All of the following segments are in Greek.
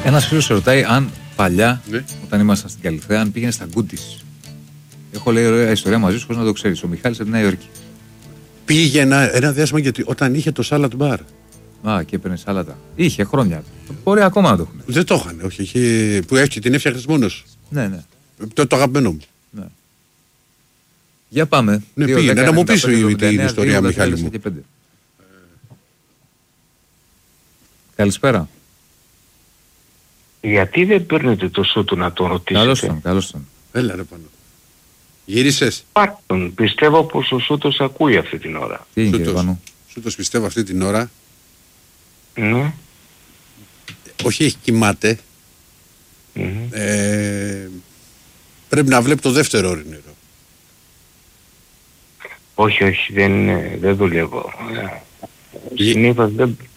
Ένας φίλος σε ρωτάει αν παλιά, όταν ήμασταν στην Καλυθέα, αν πήγαινε στα Γκούτις. Έχω λέει ωραία ιστορία μαζί σου, χωρίς να το ξέρεις. Ο Μιχάλης από τη Νέα Υόρκη. Πήγαινα ένα διάστημα γιατί όταν είχε το salad bar. Α, και έπαιρνε σάλατα. Είχε χρόνια. Μπορεί ακόμα να το έχουν. Δεν το είχαν, όχι. Που έχει την έφτιαχνες μόνος. Ναι. Το αγαπημένο μου. Ναι. Για πάμε. Ναι, πήγαινε να μου πεις την ιστορία, Μιχάλη μου. Καλησπέρα. Γιατί δεν παίρνετε το Σούτου να τον ρωτήσετε? Καλώς τον. Έλα ρε πάνω. Γύρισες? Πάρτον, πιστεύω πως ο Σούτος ακούει αυτή την ώρα. Τι είναι κύριε Πάνο? Σούτος πιστεύω αυτή την ώρα. Ναι. Όχι, έχει κοιμάται. Πρέπει να βλέπει το δεύτερο όρινο. Όχι, δεν δουλεύω. Συνήθως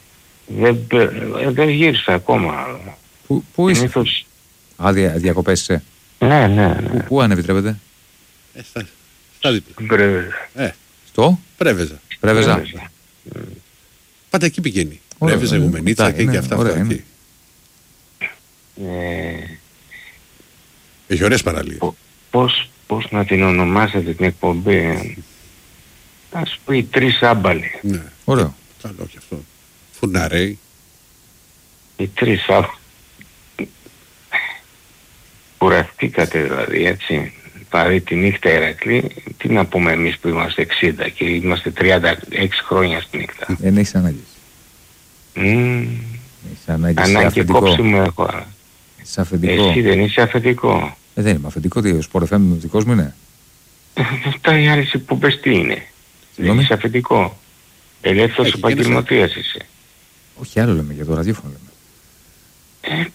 δεν γύρισα ακόμα. Πού είσαι? Α, διακοπές είσαι? Ναι. Πού αν επιτρέπετε? Στα δίπλα. Στο? Πρέβεζα. Πάντα εκεί πηγαίνει. Πρέβεζα, Γουμενίτσα και αυτά εκεί. Έχει ωραίες παραλίες. Πώς να την ονομάσετε την εκπομπή? Ας πω οι τρεις άμπαλοι. Ναι. Ωραίο. Καλό και αυτό. Φουναρέι. Οι τρεις άμπαλοι. Κουραστήκατε δηλαδή, έτσι. Δηλαδή τη νύχτα Ηρακλή, τι να πούμε εμείς που είμαστε 60 και είμαστε 36 χρόνια στη νύχτα. Δεν έχεις ανάγκη. Ανάγκη κόψιμο έχω. Είσαι αφεντικό. Εσύ δεν είσαι αφεντικό? Δεν είμαι αφεντικό, τι, ο Sport FM δικός μου είναι. Αυτά οι άλλες εκπομπές τι είναι? Δεν είσαι αφεντικό. Ελεύθερος επαγγελματίας είσαι. Όχι, άλλο λέμε, για το ραδιόφωνο λέμε.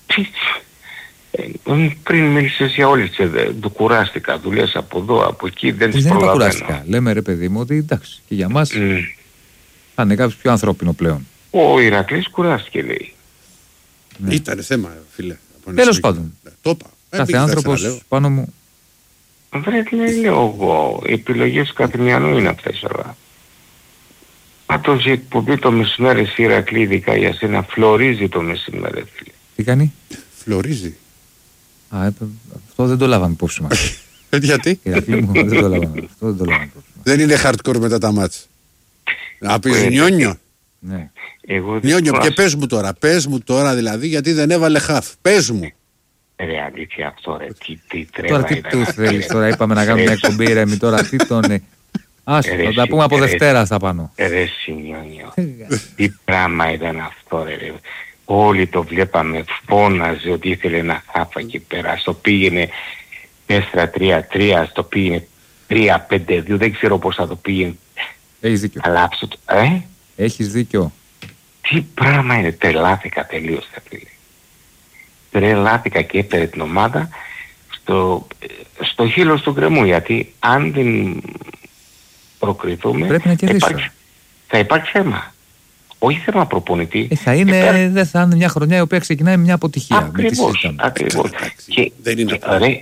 Πριν μίλησες για όλες το κουράστηκα, δουλειές από εδώ, από εκεί, δεν τις προλαβαίνω. Δεν κουράστηκα. Λέμε ρε παιδί μου ότι εντάξει, και για μας θα είναι κάποιος πιο ανθρώπινο πλέον. Ο Ηρακλής κουράστηκε λέει. Ναι. Ήτανε θέμα φίλε. Τέλος πάντων. Το είπα. Κάθε άνθρωπος πάνω μου. Βρε λέω εγώ, οι επιλογές κάθε μιανού είναι αυτές όλα. Πάντως η εκπομπή το μεσημέρι στη Ηρακλή, ειδικά για σένα, φλωρίζει το μεσημέρι φίλε. Τι κάνει? Φλωρίζει. Αυτό δεν το λάβαμε υπόψη μας. Γιατί? Ηρακλή μου, δεν το λάβαμε υπόψη μας. Δεν είναι hardcore μετά τα μάτς. Να πεις νιόνιο. Ναι. Νιόνιο, και πες μου τώρα δηλαδή γιατί δεν έβαλε χαφ. Πες μου. Ρε αλήθεια αυτό ρε, τι τρέβα. Τώρα τι του θέλεις τώρα, είπαμε να κάνουμε μια εκπομπή ρε, τώρα τι τον... Άσο, θα τα πούμε από Δευτέρα στα πάνω. Ρε Σινιόνιο, τι πράγμα ήταν αυτό ρε. Όλοι το βλέπαμε, φώναζε ότι ήθελε να χάφα εκεί πέρα. Στο πήγαινε 4-3-3, στο πήγαινε 3-5-2, δεν ξέρω πώς θα το πήγαινε. Έχεις δίκιο. Έχεις δίκιο. Τι πράγμα είναι, τρελάθηκα τελείως θα πει. Τρελάθηκα και έπαιρε την ομάδα στο χείλος του γκρεμού, γιατί αν δεν προκριθούμε θα υπάρξει θέμα. Όχι θέμα προπονητή. Δεν θα είναι μια χρονιά η οποία ξεκινάει με μια αποτυχία. Ακριβώς. Δεν είναι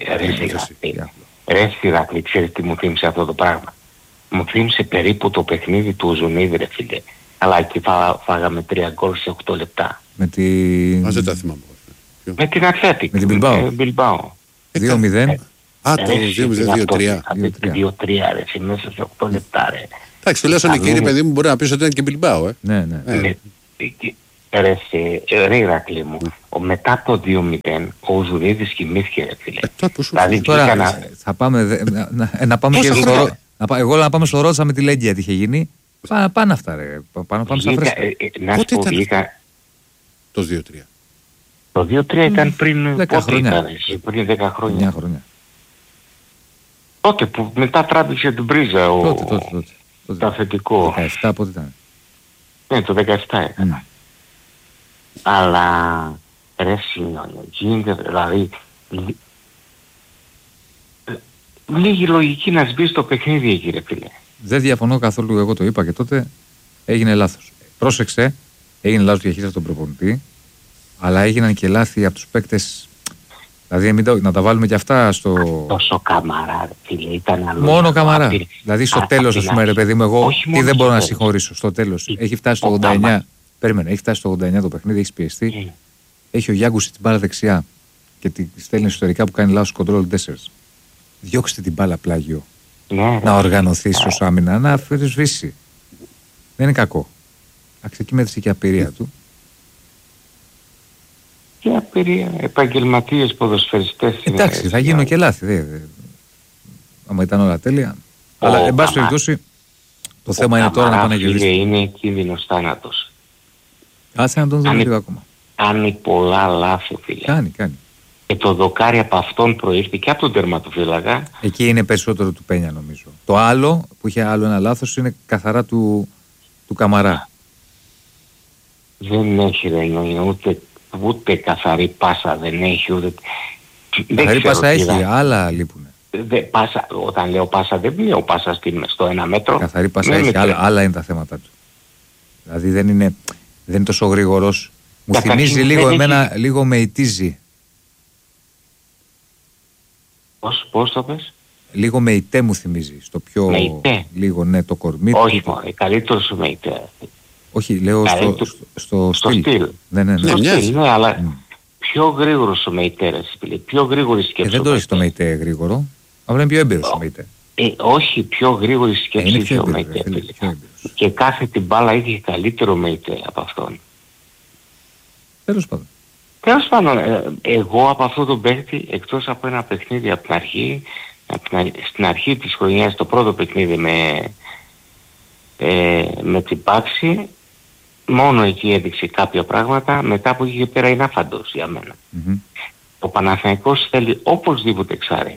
ρε Ηρακλή, ξέρεις τι μου θύμισε αυτό το πράγμα? Μου θύμισε περίπου το παιχνίδι του Ζουνίδη ρε φίλε. Αλλά εκεί φάγαμε 3 γκολ σε 8 λεπτά. Δεν τα θυμάμαι. Με την Αθλέτικ. Με την Μπιλμπάο. 2-0. Α, το 2-0-2-3. 2-3 ρε, μέσα σε 8 λεπτά ρε. Εντάξει, τουλάχιστον κύριε παιδί μου μπορεί να πεις ότι ήταν και Μπιλμπάο, Ναι. Ρε Ηρακλή μου, μετά το 2-0 ο Ζουρίδης κοιμήθηκε ρε φίλε. Τώρα θα πάμε να πάμε και στο... Εγώ να πάμε στο Ρώτσα με τη Λέγκια τι είχε γίνει. Πάνε αυτά ρε, πάμε στα φρέσκα. Πότε ήταν το 2-3? Το 2-3 ήταν πριν 10 χρόνια. Πριν 10 χρόνια. 9 χρόνια. Τότε που μετά τράβηξε την πρίζα τότε. Το αφεντικό. 17 πότε ήταν? Ναι, το 17 έκανα. Αλλά ρε Σινιόνιο, γίνεται δηλαδή λίγη λογική να σβήσει το παιχνίδι εκεί ρε φίλε. Δεν διαφωνώ καθόλου, εγώ το είπα και τότε έγινε λάθος. Πρόσεξε, έγινε λάθος διαχείριση από τον προπονητή, αλλά έγιναν και λάθη από τους παίκτες. Δηλαδή να τα βάλουμε και αυτά στο... Τόσο Καμαρά φίλε, ήταν αλλού. Μόνο Καμαρά. Δηλαδή στο τέλος ας πούμε ρε παιδί μου, εγώ τι δεν μπορώ να συγχωρήσω στο τέλος. Έχει φτάσει στο 89, περίμενε, έχει φτάσει στο 89 το παιχνίδι, έχει πιεστεί. έχει ο Γιάγκουσιτς την μπάλα δεξιά και τη στέλνει εσωτερικά που κάνει λάθος control 4. Διώξτε την μπάλα πλάγιο. Να οργανωθεί ως άμυνα, να σβήσει. Δεν είναι κακό. Ξεκίμεθε και η απειρία του. Και απειρία. Επαγγελματίες ποδοσφαιριστές. Εντάξει, θα γίνουν και λάθη. Άμα ήταν όλα τέλεια. Αλλά εν πάση περιπτώσει, το θέμα είναι τώρα να πάνε να κερδίσει. Είναι κίνδυνος θάνατος. Άσε να τον δούμε λίγο ακόμα. Κάνει πολλά λάθη, φίλε. Κάνει. Και το δοκάρι από αυτόν προήρθε και από τον τερματοφύλακα. Εκεί είναι περισσότερο του Πένια, νομίζω. Το άλλο, που είχε άλλο ένα λάθος, είναι καθαρά του Καμαρά. Δεν έχει ούτε καθαρή πάσα, δεν έχει ούτε... Καθαρή πάσα έχει, άλλα λείπουν. Όταν λέω πάσα, δεν λέω πάσα στο 1 μέτρο. Καθαρή πάσα έχει, άλλα είναι τα θέματα του. Δηλαδή δεν είναι τόσο γρήγορος. Μου θυμίζει λίγο εμένα, λίγο με ητίζει. Πώς το πες? Λίγο με ητέ μου θυμίζει. Στο πιο... Λίγο, ναι, το κορμί. Όχι, καλύτερος με ητέ. Όχι, λέω στο στυλ. Ναι. Ναι, αλλά πιο γρήγορος ο Μεϊτέρας, πιο γρήγορη σκέψη. Δεν το έχει το Μεϊτέ γρήγορο, αλλά είναι πιο έμπειρος ο Μεϊτέ. Όχι, πιο γρήγορη σκέψη είχε ο Μεϊτέ. Και κάθε την μπάλα είχε καλύτερο Μεϊτέ από αυτόν. Τέλος πάντων. Εγώ από αυτό το παίκτη, εκτός από ένα παιχνίδι από την αρχή, στην αρχή της χρονιάς, το πρώτο παιχνίδι με την Πάξη, μόνο εκεί έδειξε κάποια πράγματα, μετά που είχε πέρα είναι άφαντος για μένα. Ο Παναθηναϊκός θέλει οπωσδήποτε εξάρι.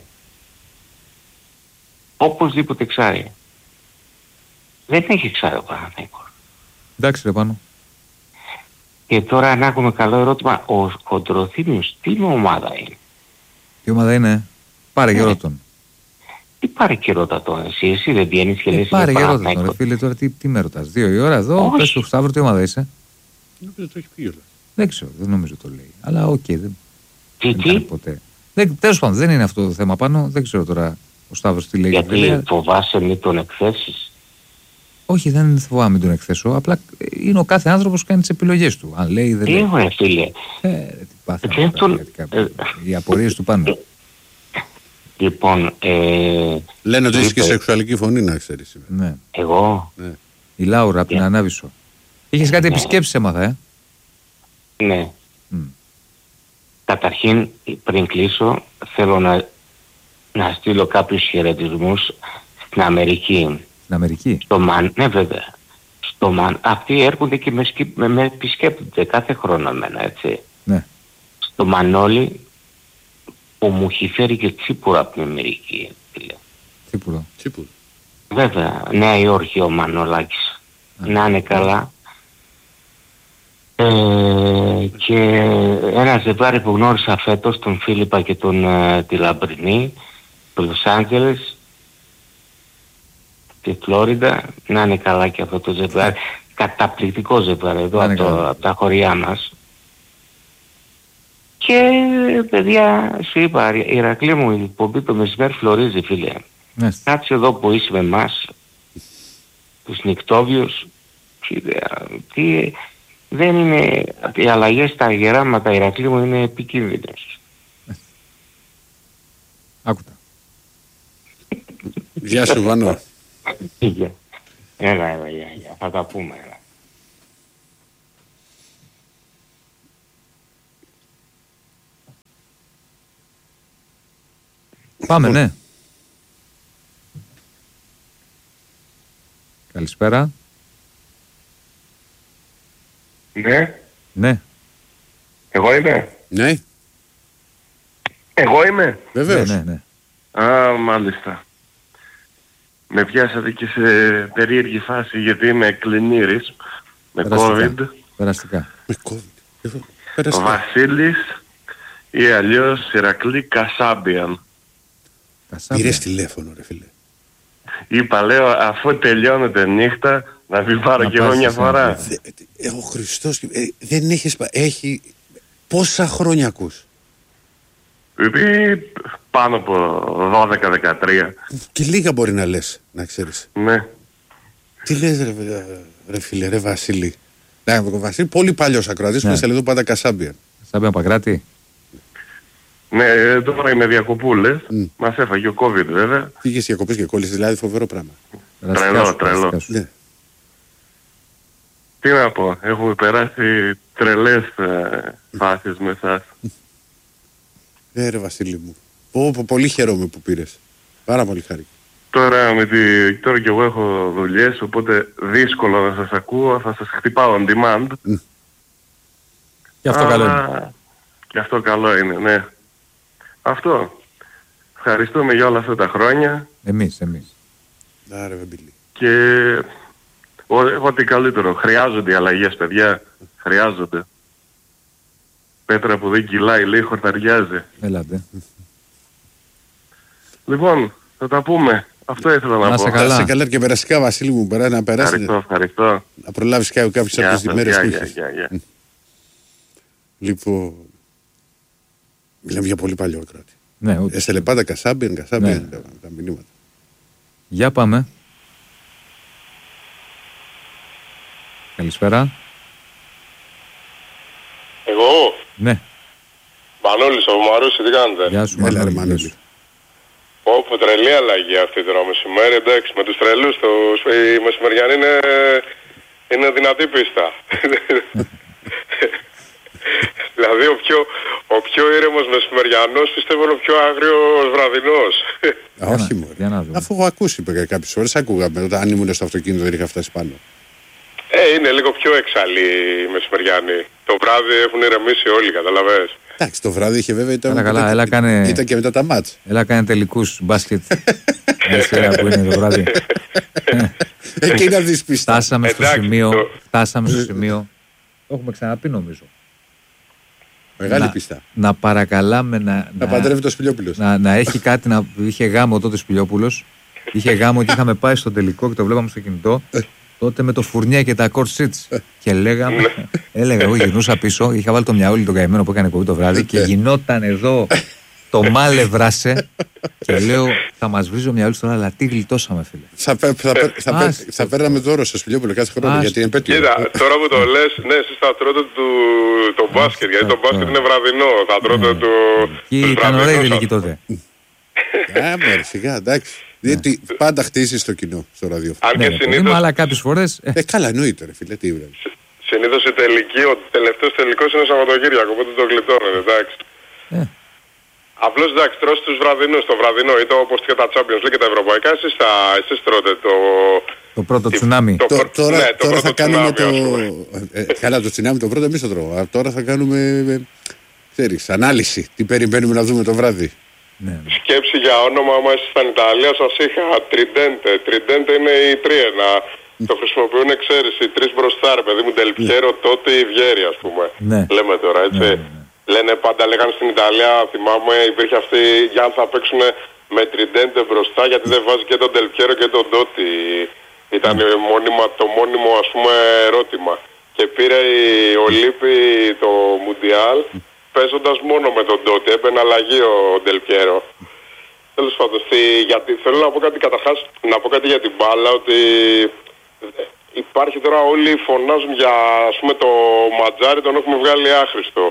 Δεν έχει εξάρι ο Παναθηναϊκός. Εντάξει ρε Πάνο. Και τώρα να έχουμε καλό ερώτημα, ο Κοντροθύμιος τι ομάδα είναι? Τι ομάδα είναι? Πάρε καιρό τον. Τι πάρε καιρό τον εσύ δεν βγαίνεις και λες πάρε καιρό τον ρε φίλε, τώρα τι με ρωτάς? 2 η ώρα εδώ, πες του Σταύρο τι ομάδα είσαι? Νομίζω το έχει πει όλα. Δεν ξέρω, δεν νομίζω το λέει. Αλλά οκ, δεν τι? Ποτέ. Τέλος πάντων, δεν είναι αυτό το θέμα πάνω, δεν ξέρω τώρα ο Σταύρος τι λέει. Γιατί φοβάσαι μην τον εκθέσεις? Όχι, δεν φοβάμαι μην τον εκθέσω. Απλά είναι ο κάθε άνθρωπος που κάνει τις επιλογές του. Αν λέει δεν λέει. Τι φίλε. Τι πάθαμε οι απορίες του πάνω. Λοιπόν, λένε ότι είσαι και σεξουαλική φωνή να ξέρεις. Ναι. Εγώ. Ναι. Η Λάουρα από την Ανάβησο. Είχες κάτι επισκέψεις έμαθα, Ναι. Καταρχήν, πριν κλείσω, θέλω να στείλω κάποιους χαιρετισμούς στην Αμερική. Στην Αμερική? Ναι βέβαια. Αυτοί έρχονται και με επισκέπτονται κάθε χρόνο εμένα, έτσι. Ναι. Στο Μανώλη που μου έχει φέρει και τσίπουρα από την Αμερική. Τσίπουρο. Βέβαια, Νέα Υόρκη ο Μανολάκης. Να είναι καλά. Και ένα ζευγάρι που γνώρισα φέτος, τον Φίλιππα και τη Λαμπρινή, το Λος Άντζελες, τη Φλόριντα, να είναι καλά και αυτό το ζευγάρι. Καταπληκτικό ζευγάρι εδώ από τα χωριά μας. Και παιδιά, σου είπα, Ηρακλή μου, η εκπομπή το μεσημέρι φλωρίζει, φίλε. Κάτσε εδώ που είσαι με εμάς, τους νυχτόβιους, δεν είναι, οι αλλαγές στα γεράματα, Ηρακλή μου, είναι επικίνδυνες. Άκουτα. Γεια σου Βανό. Έλα, θα τα πούμε, έλα. Πάμε, ναι. Καλησπέρα. Ναι. Ναι. Εγώ είμαι. Ναι. Εγώ είμαι. Βεβαίως. Ναι. Α, μάλιστα. Με πιάσατε και σε περίεργη φάση γιατί είμαι κλινήρης με COVID. Περαστικά. Με COVID. Ο Βασίλης ή αλλιώς Ηρακλή Κασάμπιαν. Πήρες τηλέφωνο ρε φίλε. Είπα, λέω, αφού τελειώνεται νύχτα να μην πάρω κι εγώ μια φορά. Ο Χριστός, δεν έχει πόσα χρόνια ακούς? Πάνω από 12-13. Και λίγα μπορεί να λες, να ξέρεις. Ναι. Τι λες ρε φίλε, ρε Βασίλη? Ναι, ο Βασίλη πολύ παλιός ακροατής που είναι σε λίγο πάντα Κασάμπιαν. Κασάμπια Παγκράτη. Ναι, τώρα είναι διακοπούλες. Μας έφαγε ο COVID βέβαια. Πήγες διακοπές και κόλλησες, δηλαδή φοβερό πράγμα. Τρελό. Ναι. Τι να πω, έχουμε περάσει τρελές φάσεις με εσάς. Ρε Βασίλη μου. Πολύ χαίρομαι που πήρες. Πάρα πολύ χάρη. Τώρα κι εγώ έχω δουλειές, οπότε δύσκολο να σας ακούω, θα σας χτυπάω on demand. Και αυτό καλό είναι. Και αυτό καλό είναι, ναι. Αυτό. Ευχαριστούμε για όλα αυτά τα χρόνια. Εμείς. Άρα Βεμπίλη. Και ό,τι καλύτερο. Χρειάζονται οι αλλαγές, παιδιά. Χρειάζονται. Πέτρα που δεν κυλάει, λέει, χορταριάζει. Έλατε. Λοιπόν, θα τα πούμε. Αυτό ήθελα να πω. Να σε καλά και περαστικά, Βασίλη μου, να περάσει. Ευχαριστώ. Να προλάβεις κάποιες από τις μέρες που είχες. Λοιπόν, μιλάμε για πολύ παλιό κράτη. Ναι, έστελε πάντα Κασάμπιαν τα μηνύματα. Για πάμε. Καλησπέρα. Εγώ. Ναι. Μανώλης από Μαρούσι, τι κάνετε? Γεια σου Μανώλη. Όπου τρελή αλλαγή αυτή τώρα μεσημέρι, εντάξει, με τους τρελούς, η μεσημεριανή είναι δυνατή πίστα. Δηλαδή ο πιο ήρεμος μεσημεριανός πιστεύω είναι ο πιο άγριος βραδινός. Όχι μόνο. Αφού έχω ακούσει κάποιες φορές, άκουγα αν ήμουν στο αυτοκίνητο δεν είχα φτάσει πάνω. Είναι λίγο πιο εξαλή η μεσημεριανή. Το βράδυ έχουν ηρεμήσει όλοι, καταλαβαίνεις. Εντάξει, το βράδυ είχε βέβαια ήταν και μετά τα μάτς. Έλα κάνε τελικούς μπάσκετ. Που είναι το βράδυ. Και είναι αδυσπιστά. Φτάσαμε στο σημείο. Το έχουμε ξαναπεί νομίζω. Μεγάλη πιστά. Να παρακαλάμε να παντρεύει το Σπηλιόπουλος. Να έχει κάτι να. Είχε γάμο τότε Σπηλιόπουλος. Είχε γάμο και είχαμε πάει στο τελικό και το βλέπαμε στο κινητό. Τότε με το φουρνιά και τα court seats. Και έλεγα εγώ γυρνούσα πίσω. Είχα βάλει το μυαούλι τον καημένο που έκανε κομπή το βράδυ και γινόταν εδώ το μάλε βράσε. Και λέω θα μας βρίζει ο μυαούλι τώρα, αλλά τι γλιτώσαμε, φίλε. Θα παίρναμε δώρο στο Σπηλιόπουλο κάθε χρόνο γιατί είναι επέτειο. Κοίτα, τώρα που το λες, ναι, εσείς θα τρώτε το μπάσκετ, γιατί το μπάσκετ είναι βραδινό. Θα τρώτε το. Και ήταν ωραία η τελική τότε. Σιγά, εντάξει. Γιατί πάντα χτίζεις το κοινό στο ραδιόφωνο. Αν και συνήθως. Αλλά κάποιες φορές. Καλά, εννοείται, ρε φίλε, τι βράδυ. Συνήθως η τελική, ο τελευταίος τελικός είναι Σαββατοκύριακο, οπότε το γλιτώνετε, εντάξει. Απλώς εντάξει, τρώσει τους βραδινούς, το βραδινό, είτε όπως και τα Champions League και τα ευρωπαϊκά, εσείς τρώτε το πρώτο τσουνάμι. Τώρα θα κάνουμε το. Καλά, το τσουνάμι το πρώτο εμείς το τρώμε. Τώρα θα κάνουμε. Ξέρεις, ανάλυση. Τι περιμένουμε να δούμε το βράδυ. Ναι. Σκέψη για όνομα, άμα είσαι στην Ιταλία σας είχα Tridente. Tridente είναι η τρίαινα. Το χρησιμοποιούν, ξέρεις, οι τρεις μπροστά, ρε παιδί μου, Τελπιέρο, τότε η Βιέρη, ας πούμε. Ναι. Λέμε τώρα, έτσι. Λένε πάντα, λέγανε στην Ιταλία, θυμάμαι, υπήρχε αυτή, για αν θα παίξουν με Tridente μπροστά, γιατί δεν βάζει και τον Τελπιέρο και τον Ντότι. Ήταν το μόνιμο, ας πούμε, ερώτημα. Και πήρε η Ολύμπη το Μουντιάλ, παίζοντας μόνο με τον Ντότι, έπαιρνε αλλαγή ο Ντελπιέρο. Τέλος πάντων, γιατί θέλω να πω κάτι καταρχάς, να πω κάτι για την μπάλα, ότι υπάρχει τώρα όλοι φωνάζουν για, ας πούμε, το Ματζάρι, τον έχουμε βγάλει άχρηστο.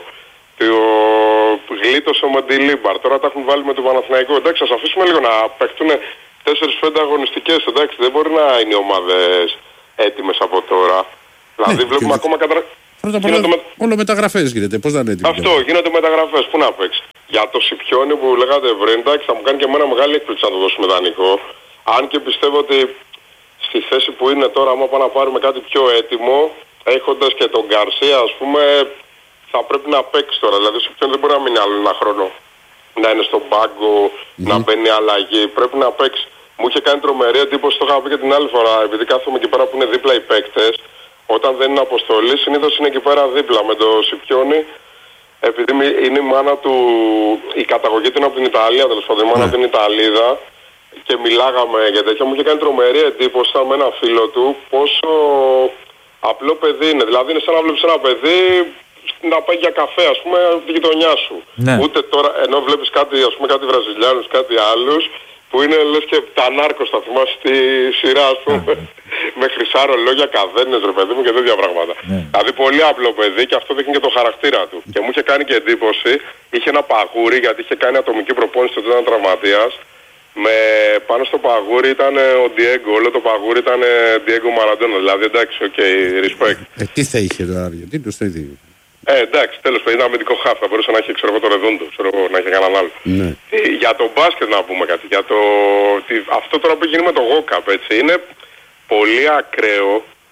Το γλίτωσε με τη Λίμπαρ, τώρα τα έχουν βάλει με το Παναθηναϊκό. Εντάξει, ας αφήσουμε λίγο να παίχτουν 4-5 αγωνιστικές, εντάξει, δεν μπορεί να είναι οι ομάδες έτοιμες από τώρα. Δηλαδή βλέπουμε ακόμα Πρώτα απ' όλα, όλο μεταγραφές γίνεται. Πώς να είναι έτοιμο. Αυτό, γίνονται μεταγραφές. Πού να παίξει. Για το Σιπιόνι που λέγατε πριν, εντάξει, θα μου κάνει και εμένα μεγάλη έκπληξη να το δώσουμε δανεικό. Αν και πιστεύω ότι στη θέση που είναι τώρα, άμα πάμε να πάρουμε κάτι πιο έτοιμο, έχοντας και τον Γκαρσία, ας πούμε, θα πρέπει να παίξει τώρα. Δηλαδή, ο Σιπιόνι δεν μπορεί να μείνει άλλο ένα χρόνο. Να είναι στον πάγκο, να μπαίνει αλλαγή. Πρέπει να παίξει. Μου είχε κάνει τρομερή εντύπωση, το είχα πει και την άλλη φορά, επειδή κάθομαι εκεί πέρα που είναι δίπλα οι παίκτες. Όταν δεν είναι αποστολή, συνήθως είναι εκεί πέρα δίπλα με το Σιπιόνι, επειδή είναι η μάνα του, η καταγωγή του είναι από την Ιταλία, τέλος πάντων, η μάνα του είναι Ιταλίδα και μιλάγαμε για τέτοια. Μου είχε κάνει τρομερή εντύπωση με ένα φίλο του πόσο απλό παιδί είναι. Δηλαδή είναι σαν να βλέπεις ένα παιδί να πάει για καφέ, ας πούμε, από τη γειτονιά σου. Ναι. Ούτε τώρα, ενώ βλέπεις κάτι, ας πούμε, κάτι Βραζιλιάνους, κάτι άλλους, που είναι λες και τα νάρκος, θα θυμάσαι τη σειρά, ας πούμε, με χρυσά ρολόγια, καδένες ρε παιδί μου και τέτοια πράγματα. Δηλαδή πολύ απλό παιδί και αυτό δείχνει και το χαρακτήρα του. Και μου είχε κάνει και εντύπωση, είχε ένα παγούρι γιατί είχε κάνει ατομική προπόνηση τότε ήταν τραυματίας. Πάνω στο παγούρι ήταν ο Diego, όλο το παγούρι ήταν Diego Maradona. Δηλαδή εντάξει, respect. Τι θα είχε τώρα, γιατί το στο ίδιο. Εντάξει, τέλος πάντων ήταν αμυντικό χαφ, θα μπορούσε να έχει το Ρεδόντο, να έχει κανέναν άλλο. Ναι. Για το μπάσκετ να πούμε κάτι, αυτό τώρα που γίνει με το Γόκαπ, έτσι, είναι πολύ ακραίο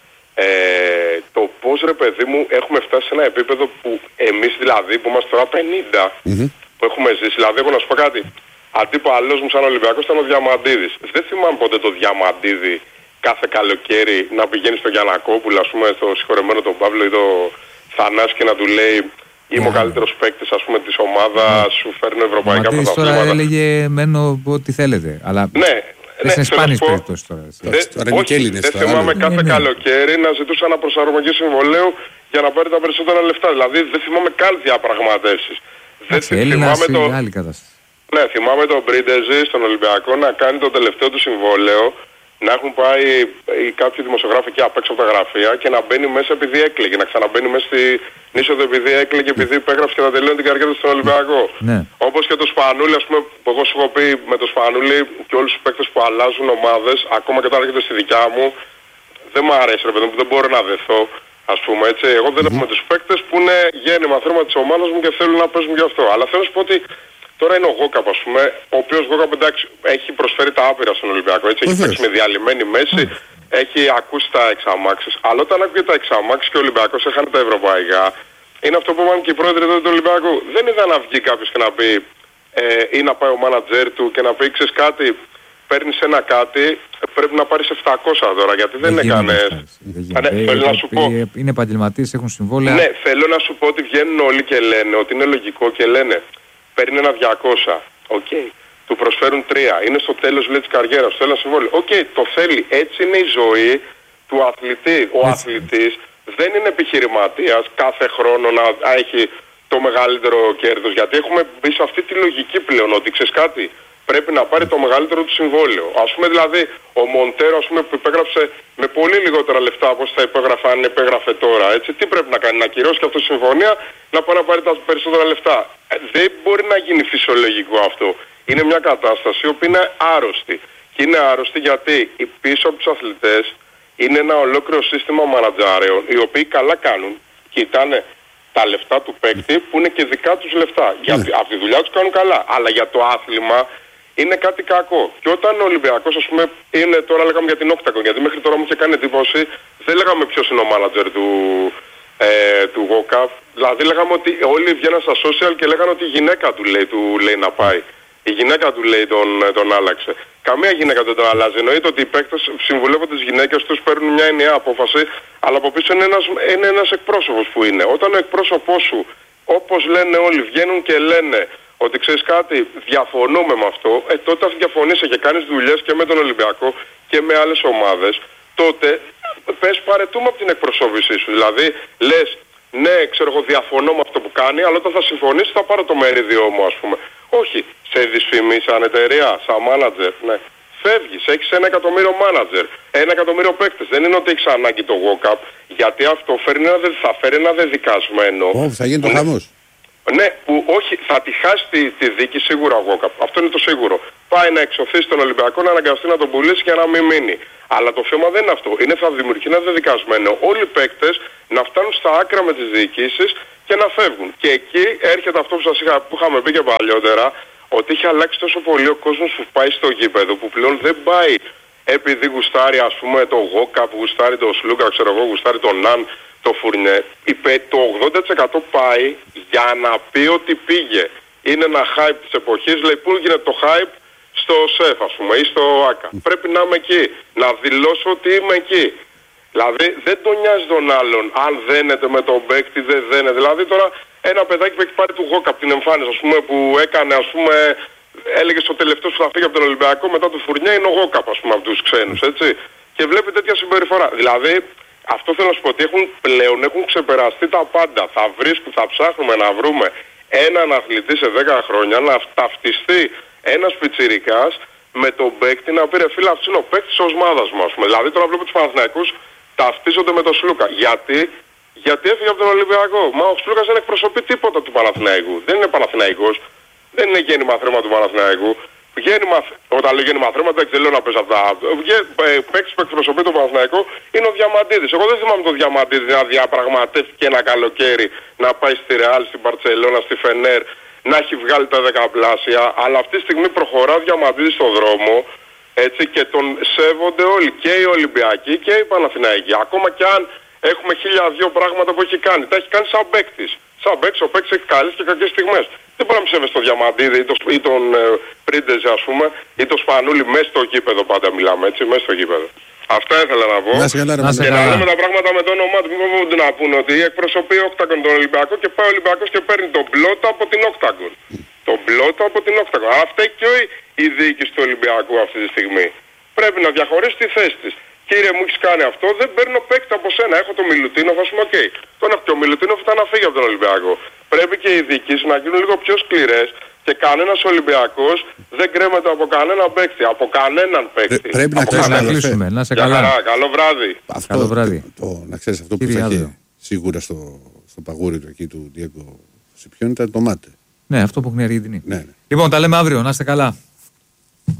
το πώς ρε παιδί μου έχουμε φτάσει σε ένα επίπεδο που εμείς δηλαδή που είμαστε τώρα 50 που έχουμε ζήσει, δηλαδή έχω να σου πω κάτι, αντίπαλος μου σαν Ολυμπιακός ήταν ο Διαμαντίδης. Δεν θυμάμαι ποτέ το Διαμαντίδη κάθε καλοκαίρι να πηγαίνει στο Γιαννακόπουλο, ας πούμε, στο συγχωρεμένο τον Παύλο ή το Θανάση και να του λέει είμαι ο καλύτερος παίκτης ας πούμε της ομάδας, σου φέρνω ευρωπαϊκά πρωταθλήματα. Τώρα έλεγε μένω ό,τι θέλετε, αλλά δεν είναι σπάνιες περιπτώσεις τώρα. Δεν θυμάμαι κάθε καλοκαίρι να ζητούσα ένα προσαρμογή συμβολέου για να πάρει τα περισσότερα λεφτά. Δηλαδή δεν θυμάμαι καν διαπραγματεύσεις. Έλληνας ή άλλη κατάσταση. Ναι, θυμάμαι τον Μπρίντεζη στον Ολυμπιακό να κάνει το τελευταίο του συμβόλαιο, να έχουν πάει κάποιοι δημοσιογράφοι εκεί απ' έξω από τα γραφεία και να μπαίνει μέσα επειδή έκλαιγε, να ξαναμπαίνει μέσα στην είσοδο επειδή έκλαιγε, επειδή υπέγραψε και θα τελειώνει την καριέρα του στον Ολυμπιακό. Ναι. Όπως και το Σπανούλη, ας πούμε, που εγώ σου έχω πει με το Σπανούλη και όλους τους παίκτες που αλλάζουν ομάδες, ακόμα και όταν έρχεται στη δικιά μου, δεν μου αρέσει ρε παιδί μου, δεν μπορώ να δεθώ. Ας πούμε έτσι, εγώ δεν έχω με τους παίκτες που είναι γέννημα θρέμα της ομάδας μου και θέλουν να παίζουν γι' αυτό. Αλλά θέλω να σου πω ότι τώρα είναι ο Γόκαπ, ας πούμε, ο οποίος Γόκαπ εντάξει έχει προσφέρει τα άπειρα στον Ολυμπιακό, έτσι, έχει παίξει με διαλυμένη μέση, έχει ακούσει τα εξαμάξεις, αλλά όταν άκουγε τα εξαμάξεις και ο Ολυμπιακός έχανε τα ευρωπαϊκά, είναι αυτό που είπαν και οι πρόεδροι του Ολυμπιακού. Δεν είδα να βγει κάποιος και να πει ή να πάει ο μάνατζερ του και να πει ξέρεις κάτι, παίρνεις ένα κάτι, πρέπει να πάρεις 700 τώρα, γιατί δεν έκανε. Θέλω να σου πω. Είναι επαγγελματίες, έχουν συμβόλαια. Ναι, θέλω να σου πω ότι βγαίνουν όλοι και λένε ότι είναι λογικό και λένε παίρνει ένα 200, του προσφέρουν 3, είναι στο τέλος λέει της καριέρας, θέλει ένα συμβόλαιο. Το θέλει, έτσι είναι η ζωή του αθλητή. Ο αθλητής δεν είναι επιχειρηματίας κάθε χρόνο να έχει το μεγαλύτερο κέρδος, γιατί έχουμε μπει σε αυτή τη λογική πλέον ότι ξέρεις κάτι, πρέπει να πάρει το μεγαλύτερο του συμβόλαιο. Ας πούμε δηλαδή ο Μοντέρο ας πούμε, που υπέγραψε με πολύ λιγότερα λεφτά από όσο θα υπέγραφε αν υπέγραφε τώρα. Έτσι, τι πρέπει να κάνει, να ακυρώσει και αυτό τη συμφωνία, να πάει να πάρει τα περισσότερα λεφτά. Δεν μπορεί να γίνει φυσιολογικό αυτό. Είναι μια κατάσταση που είναι άρρωστη. Και είναι άρρωστη γιατί πίσω από τους αθλητές είναι ένα ολόκληρο σύστημα μανατζάρεων οι οποίοι καλά κάνουν, κοιτάνε τα λεφτά του παίκτη που είναι και δικά τους λεφτά. Γιατί από τη δουλειά τους κάνουν καλά. Αλλά για το άθλημα είναι κάτι κακό. Και όταν ο Ολυμπιακός, ας πούμε, είναι τώρα λέγαμε για την Octagon, γιατί μέχρι τώρα μου είχε κάνει εντύπωση, δεν λέγαμε ποιος είναι ο manager του Γόκαπ. Δηλαδή λέγαμε ότι όλοι βγαίναν στα social και λέγανε ότι η γυναίκα του λέει να πάει. Η γυναίκα του λέει τον άλλαξε. Καμία γυναίκα δεν τον αλλάζει. Εννοείται ότι οι παίκτες συμβουλεύονται τις γυναίκες τους, παίρνουν μια ενιαία απόφαση, αλλά από πίσω είναι ένας εκπρόσωπος που είναι. Όταν ο εκπρόσωπός σου, όπως λένε όλοι, βγαίνουν και λένε ότι ξέρεις κάτι, διαφωνούμε με αυτό, τότε αν διαφωνείς και κάνεις δουλειές και με τον Ολυμπιακό και με άλλες ομάδες, τότε πες παρετούμε από την εκπροσώπησή σου. Δηλαδή λες, ναι, ξέρω εγώ διαφωνώ με αυτό που κάνει, αλλά όταν θα συμφωνήσεις θα πάρω το μερίδιό μου, ας πούμε. Όχι, σε δυσφημί σαν εταιρεία, σαν μάνατζερ, ναι. Φεύγεις, έχεις 1 εκατομμύριο μάνατζερ, 1 εκατομμύριο παίκτες. Δεν είναι ότι έχεις ανάγκη το Γόκαπ, γιατί αυτό θα φέρει ένα δεδικασμένο. Θα γίνει το χαμός. Ναι, που όχι, θα τη χάσει τη δίκη σίγουρα ο Γόκαπ. Αυτό είναι το σίγουρο. Πάει να εξωθήσει τον Ολυμπιακό, να αναγκαστεί να τον πουλήσει και να μην μείνει. Αλλά το θέμα δεν είναι αυτό. Θα δημιουργεί ένα δεδικασμένο. Όλοι οι παίκτες να φτάνουν στα άκρα με τις διοικήσεις και να φεύγουν. Και εκεί έρχεται αυτό που είχαμε πει και παλιότερα, ότι έχει αλλάξει τόσο πολύ ο κόσμος που πάει στο γήπεδο, που πλέον δεν πάει επειδή γουστάρει ας πούμε το Γόκαπ, γουστάρει το Σλούκα, ξέρω εγώ, γουστάρει τον Ναν, το Φουρνιέ. Το 80% πάει για να πει ότι πήγε. Είναι ένα hype της εποχής, λέει πού γίνεται το hype, στο ΣΕΦ ας πούμε ή στο ΆΚΑ. Πρέπει να είμαι εκεί, να δηλώσω ότι είμαι εκεί. Δηλαδή δεν τον νοιάζει τον άλλον αν δένεται με τον παίκτη, δεν δένεται. Δηλαδή τώρα ένα παιδάκι που έχει πάρει του Γόκαπ την εμφάνιση ας πούμε που έκανε ας πούμε, έλεγε στο τελευταίο που θα φύγει από τον Ολυμπιακό μετά του Φουρνιέ είναι ο Γόκαπ ας πούμε από τους ξένους, έτσι. Και βλέπει τέτοια συμπεριφορά. Δηλαδή αυτό θέλω να σου πω ότι έχουν ξεπεραστεί τα πάντα. Θα ψάχνουμε να βρούμε έναν αθλητή σε 10 χρόνια να ταυτιστεί ένας πιτσιρικάς με τον παίκτη να πει ρε φίλε αυτός είναι ο παίκτης της ομάδας μου, ας πούμε. Δηλαδή τώρα βλέπω τους Παναθηναϊκούς ταυτίζονται με τον Σλούκα. Γιατί έφυγε από τον Ολυμπιακό. Μα ο Σλούκας δεν εκπροσωπεί τίποτα του Παναθηναϊκού. Δεν είναι Παναθηναϊκός. Δεν είναι γέννημα θρέμα του Παναθηναϊκού. Όταν λέω γέννημα θρέμα δεν λέω να πες αυτά. Παίκτης που εκπροσωπεί τον Παναθηναϊκό είναι ο Διαμαντίδης. Εγώ δεν θυμάμαι τον Διαμαντίδη να διαπραγματεύτηκε ένα καλοκαίρι να πάει στη Ρεάλ, στην Μπαρτσελώνα, στη Φενέρ, να έχει βγάλει τα 10 πλάσια. Αλλά αυτή τη στιγμή προχωρά ο Διαμαντίδης στον δρόμο. Έτσι, και τον σέβονται όλοι, και οι Ολυμπιακοί και οι Παναθηναϊκοί. Ακόμα και αν έχουμε 1002 πράγματα που έχει κάνει, τα έχει κάνει σαν παίκτης. Σαν παίκτης, ο παίκτης έχει καλές και κακές στιγμές. Δεν μπορεί να μην σέβεσαι τον Διαμαντίδη ή τον Πρίντεζε, ας πούμε, ή τον Σπανούλη μέσα στο γήπεδο. Πάντα μιλάμε έτσι, μέσα στο γήπεδο. Αυτά ήθελα να πω. Και να λέμε τα πράγματα με το όνομά του. Μην φοβούνται να πούνε ότι εκπροσωπεί Όκταγκον τον Ολυμπιακό και πάει ο Ολυμπιακός και παίρνει τον Πλότο από την Όκταγκον. Τον Πλότο από την Όκταγκον. Αυτά και η διοίκηση του Ολυμπιακού αυτή τη στιγμή. Πρέπει να διαχωρίσει τη θέση της. Κύριε μου, έχεις κάνει αυτό, δεν παίρνω παίκτη από σένα. Έχω τον Μιλουτίνοφ, ας πούμε, οκ. Τον έχω και ο Μιλουτίνοφ ήταν να φύγει από τον Ολυμπιακό. Πρέπει και οι διοικήσεις να γίνουν λίγο πιο σκληρές και κανένας Ολυμπιακός δεν κρέμεται από κανέναν παίκτη. Από κανέναν παίκτη. Πρέπει να κλείσουμε. Να σε καλά. Καλό βράδυ. Καλό βράδυ. Να ξέρεις, αυτό που θα είχε σίγουρα στο παγούρι του εκεί του Διέγκο Σιπιόν ήταν το μάτε. Ναι, αυτό που έχουν η Αργεντινή. Ναι. Λοιπόν, τα λέμε αύριο. Να είστε καλά.